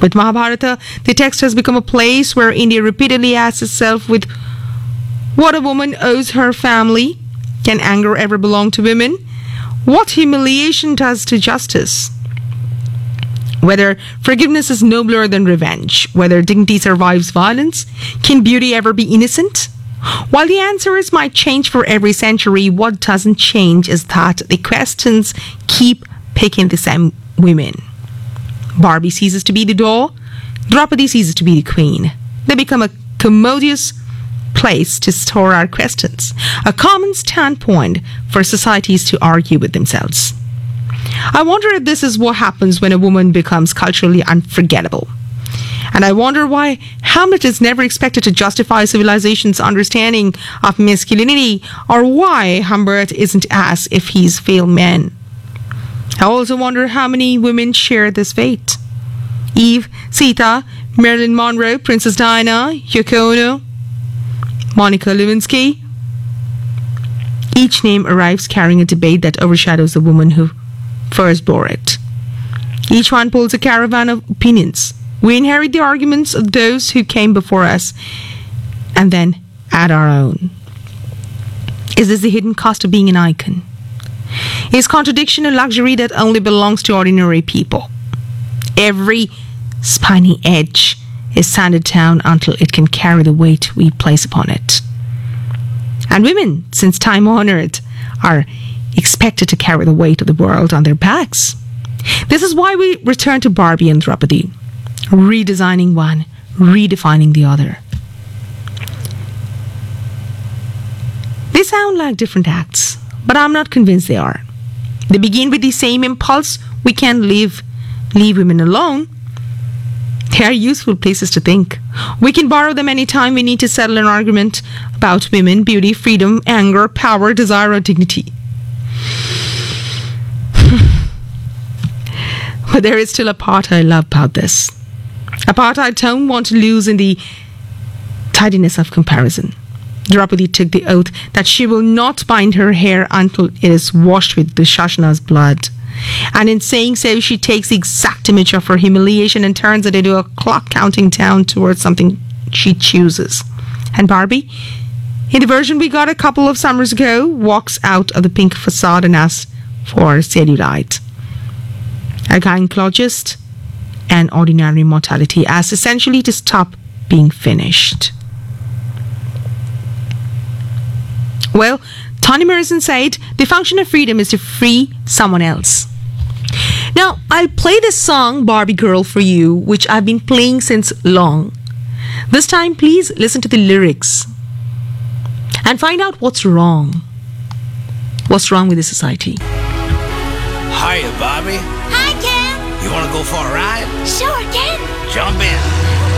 With Mahabharata, the text has become a place where India repeatedly asks itself with what a woman owes her family. Can anger ever belong to women? What humiliation does to justice? Whether forgiveness is nobler than revenge, whether dignity survives violence, can beauty ever be innocent? While the answers might change for every century, what doesn't change is that the questions keep picking the same women. Barbie ceases to be the doll, Draupadi ceases to be the queen. They become a commodious place to store our questions, a common standpoint for societies to argue with themselves. I wonder if this is what happens when a woman becomes culturally unforgettable. And I wonder why Hamlet is never expected to justify civilization's understanding of masculinity, or why Humbert isn't asked if he's failed men. I also wonder how many women share this fate. Eve, Sita, Marilyn Monroe, Princess Diana, Yoko Ono, Monica Lewinsky. Each name arrives carrying a debate that overshadows the woman who first bore it. Each one pulls a caravan of opinions. We inherit the arguments of those who came before us and then add our own. Is this the hidden cost of being an icon? Is contradiction a luxury that only belongs to ordinary people? Every spiny edge is sanded down until it can carry the weight we place upon it. And women, since time honored, are expected to carry the weight of the world on their backs. This is why we return to Barbie and Draupadi, redesigning one, redefining the other. They sound like different acts, but I'm not convinced they are. They begin with the same impulse: we can't leave women alone. They are useful places to think. We can borrow them anytime we need to settle an argument about women, beauty, freedom, anger, power, desire, or dignity. But there is still a part I love about this. A part I don't want to lose in the tidiness of comparison. Draupadi took the oath that she will not bind her hair until it is washed with Dushasana's blood. And in saying so, she takes the exact image of her humiliation and turns it into a clock counting down towards something she chooses. And Barbie, in the version we got a couple of summers ago, walks out of the pink facade and asks for cellulite. A gynecologist and ordinary mortality, asks essentially to stop being finished. Well, Toni Morrison said the function of freedom is to free someone else. Now, I'll play this song, Barbie Girl, for you, which I've been playing since long. This time, please listen to the lyrics and find out what's wrong. What's wrong with the society? Hiya, Barbie. Hi, Ken. You want to go for a ride? Sure, Ken. Jump in.